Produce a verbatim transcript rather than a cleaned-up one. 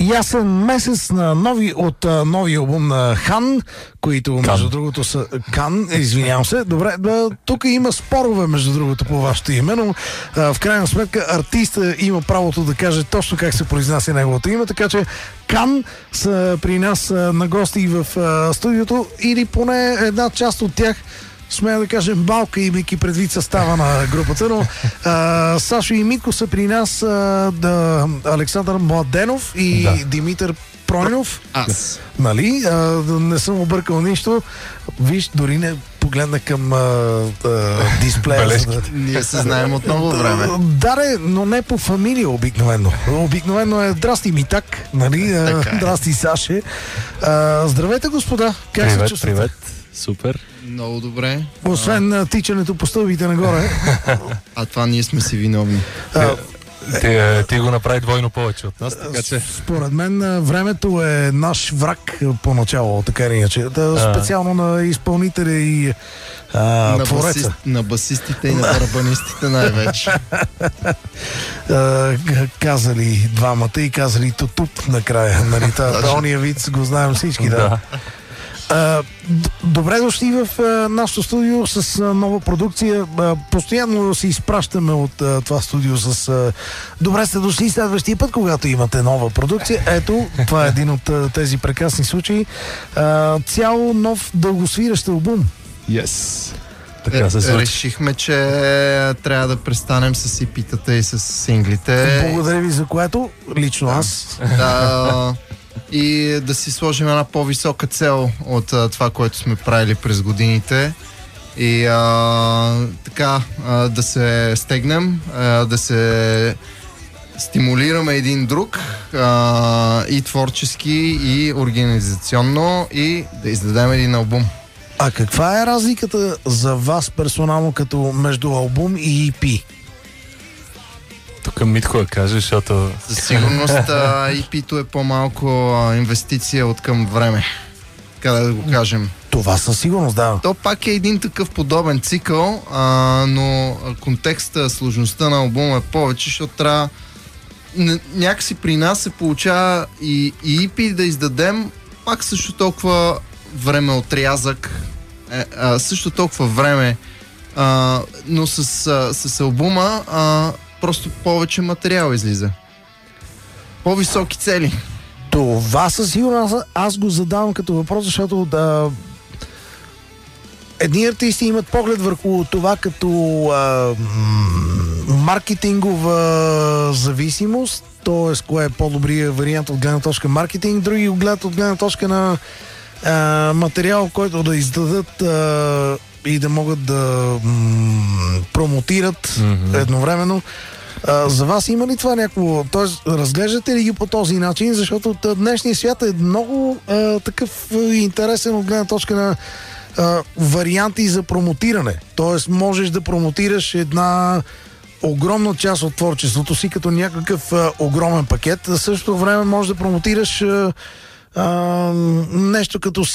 Ясен месец на нови от а, новия албум на Хан, които Кан. между другото са Кан, извинявам се. Добре, да, тук има спорове между другото по вашето име, но а, в крайна сметка артиста има правото да каже точно как се произнася неговото име, така че Кан са при нас а, на гости в а, студиото, или поне една част от тях, смея да кажем малка, имайки предвид състава на групата, но а, Сашо и Митко са при нас, а, да, Александър Младенов и Да. Димитър Пройнов. Аз. Нали? А, не съм объркал нищо. Виж, дори не погледна към а, а, дисплея. За да... Ние се знаем от много време. Да, де, но не по фамилия обикновено. Обикновено е здрасти Митак, нали? А, Така е. здрасти Саше. А, здравейте, господа. Как се Привет, чувствате? привет. Супер. Много добре. Освен а, тичането по стълбите нагоре. А това ние сме си виновни. А, Ти, ти го направи двойно повече от нас, така че... Според мен а, времето е наш враг а, поначало, така или иначе. Да, А. специално на изпълнителя и а, на, твореца. басист, на басистите и на барабанистите най-вече. А, казали двамата и казали тутуп накрая. Нали? Та, ония вид го знаем всички. Да. Да. А, д- добре дошли в а, нашото студио с а, нова продукция. А, постоянно се изпращаме от а, това студио с а, добре сте дошли следващия път, когато имате нова продукция. Ето, това е един от а, тези прекрасни случаи. А, цял нов дългосвиращ албум. Yes. Така се Е, случи. решихме, че трябва да престанем с ипитата и с синглите. Благодаря ви за което, лично аз. Да, и да си сложим една по-висока цел от а, това, което сме правили през годините. И а, така, а, да се стегнем, а, да се стимулираме един друг а, и творчески, и организационно, и да издадем един албум. А каква е разликата за вас персонално като между албум и и пи? Тук Митко да каже, защото... За сигурност а, и пи-то е по-малко а, инвестиция от към време. Така да го кажем. Това със сигурност, да. То пак е един такъв подобен цикъл, а, но контекста, сложността на албума е повече, защото трябва н- някакси при нас се получава и, и и пи да издадем пак също толкова време отрязък, е, а, също толкова време, а, но с, а, с албума а, просто повече материал излиза. По-високи цели. Това със сигурност аз го задавам като въпрос, защото да, едни артисти имат поглед върху това като а, м- маркетингова зависимост, т.е. кое е по-добрият вариант от гледна точка маркетинг, други го гледат от гледна точка на а, материал, който да издадат а, и да могат да м- промотират Mm-hmm. едновременно. А, за вас има ли това някакво... Тоест, разглеждате ли ги по този начин? Защото т- днешният свят е много а, такъв а, интересен от гледна точка на а, варианти за промотиране. Тоест, можеш да промотираш една огромна част от творчеството си като някакъв а, огромен пакет. В същото време можеш да промотираш а, а, нещо като